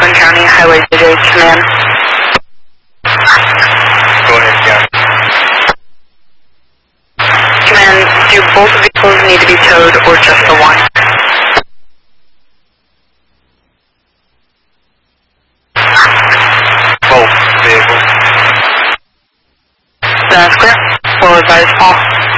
Oakland County Highway JJ Command. Go ahead, yeah. Command, do both vehicles need to be towed or just the one? Both vehicles. That's clear. We'll advise Paul.